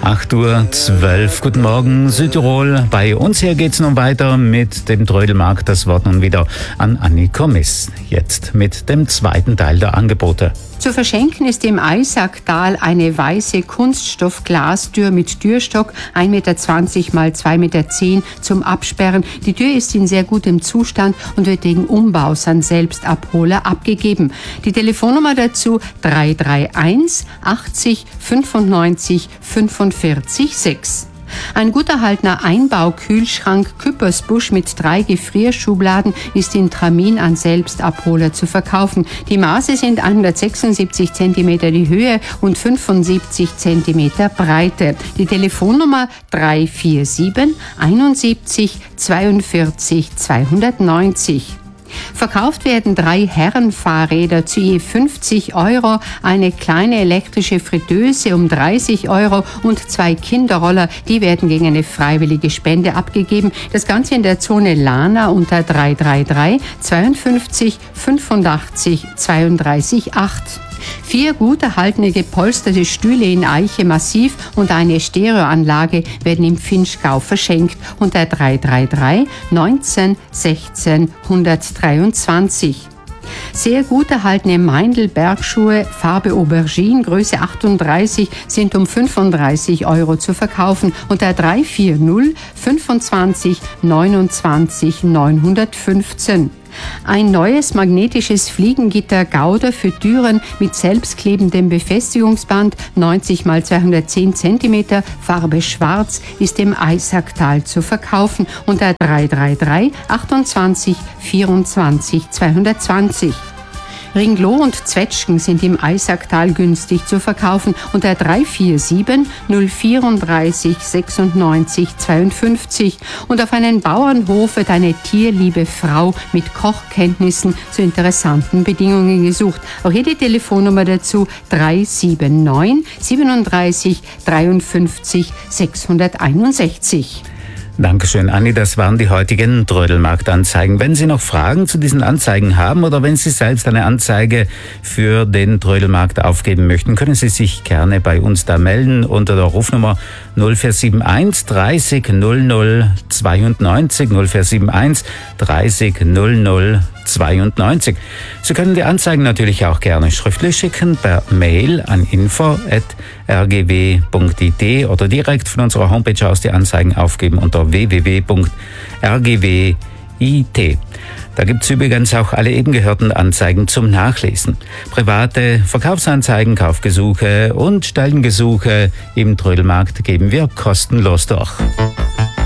8:12 Uhr. Guten Morgen, Südtirol. Bei uns hier geht's nun weiter mit dem Trödelmarkt. Das Wort nun wieder an Anni Komis. Jetzt mit dem zweiten Teil der Angebote. Zu verschenken ist im Eisacktal eine weiße Kunststoff-Glastür mit Türstock, 1,20 Meter mal 2,10 Meter zum Absperren. Die Tür ist in sehr gutem Zustand und wird wegen Umbaus an Selbstabholer abgegeben. Die Telefonnummer dazu 331 80 95 45 6. Ein gut erhaltener Einbaukühlschrank Küppersbusch mit 3 Gefrierschubladen ist in Tramin an Selbstabholer zu verkaufen. Die Maße sind 176 cm die Höhe und 75 cm Breite. Die Telefonnummer 347 71 42 290. Verkauft werden 3 Herrenfahrräder zu je 50 €, eine kleine elektrische Fritteuse um 30 € und 2 Kinderroller, die werden gegen eine freiwillige Spende abgegeben. Das Ganze in der Zone Lana unter 333 52 85 32 8. 4 gut erhaltene gepolsterte Stühle in Eiche Massiv und eine Stereoanlage werden im Vinschgau verschenkt unter 333 19 16 123. Sehr gut erhaltene Meindl-Bergschuhe, Farbe Aubergine, Größe 38, sind um 35 € zu verkaufen unter 340 25 29 915. Ein neues magnetisches Fliegengitter Gauder für Türen mit selbstklebendem Befestigungsband, 90 x 210 cm, Farbe Schwarz, ist im Eisacktal zu verkaufen unter 333 28 24 220. Ringloh und Zwetschgen sind im Eisacktal günstig zu verkaufen unter 347 034 96 52. Und auf einen Bauernhof wird eine tierliebe Frau mit Kochkenntnissen zu interessanten Bedingungen gesucht. Auch hier die Telefonnummer dazu 379 37 53 661. Dankeschön, Anni. Das waren die heutigen Trödelmarktanzeigen. Wenn Sie noch Fragen zu diesen Anzeigen haben oder wenn Sie selbst eine Anzeige für den Trödelmarkt aufgeben möchten, können Sie sich gerne bei uns da melden unter der Rufnummer 0471 30 00 92 0471 30 00 92. Sie können die Anzeigen natürlich auch gerne schriftlich schicken per Mail an info@rgw.it oder direkt von unserer Homepage aus die Anzeigen aufgeben unter www.rgw.it. Da gibt's übrigens auch alle eben gehörten Anzeigen zum Nachlesen. Private Verkaufsanzeigen, Kaufgesuche und Stellengesuche im Trödelmarkt geben wir kostenlos durch.